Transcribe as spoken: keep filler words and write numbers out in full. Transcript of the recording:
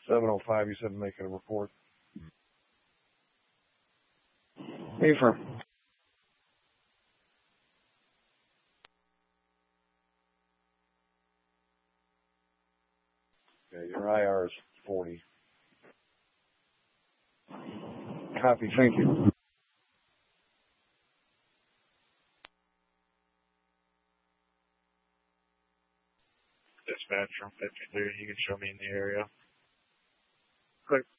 seven oh five, you said making a report. Affirm. Okay, your I R is forty. Copy, thank you. Dispatch from fifty-three, you can show me in the area. Click.